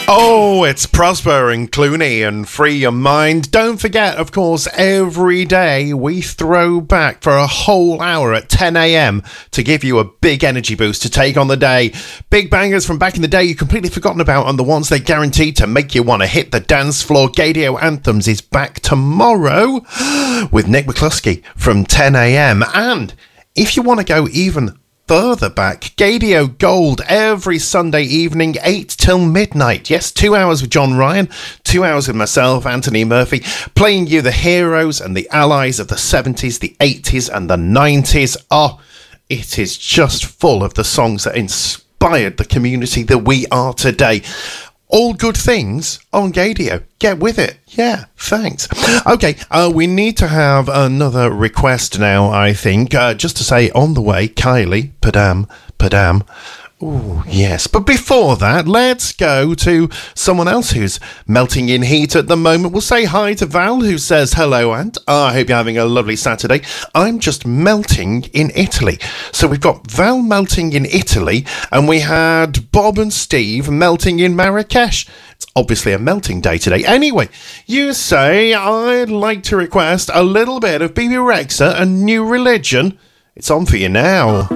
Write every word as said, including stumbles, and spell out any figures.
Oh, it's Prosper and Clooney and Free Your Mind. Don't forget, of course, every day we throw back for a whole hour at ten a.m. to give you a big energy boost to take on the day. Big bangers from back in the day you've completely forgotten about and the ones they're guaranteed to make you want to hit the dance floor. Gaydio Anthems is back tomorrow with Nick McCluskey from ten a.m. And if you want to go even further back, Gaydio Gold every Sunday evening, eight till midnight. Yes, two hours with John Ryan, two hours with myself, Anthony Murphy, playing you the heroes and the allies of the seventies, the eighties and the nineties. Oh, it is just full of the songs that inspired the community that we are today. All good things on Gaydio. Get with it. Yeah, thanks. Okay, uh, we need to have another request now, I think. Uh, just to say, on the way, Kylie, Padam, Padam. Oh, yes. But before that, let's go to someone else who's melting in heat at the moment. We'll say hi to Val, who says, hello, Ant. I hope you're having a lovely Saturday. I'm just melting in Italy. So we've got Val melting in Italy, and we had Bob and Steve melting in Marrakesh. It's obviously a melting day today. Anyway, you say, I'd like to request a little bit of Bebe Rexha and New Religion. It's on for you now.